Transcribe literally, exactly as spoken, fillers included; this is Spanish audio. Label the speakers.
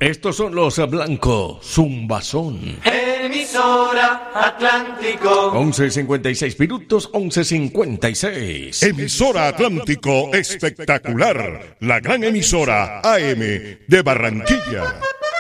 Speaker 1: Estos son los blancos Zumbazón.
Speaker 2: Emisora Atlántico.
Speaker 1: once cincuenta y seis minutos, once cincuenta y seis.
Speaker 3: Emisora Atlántico espectacular. La gran emisora A M de Barranquilla.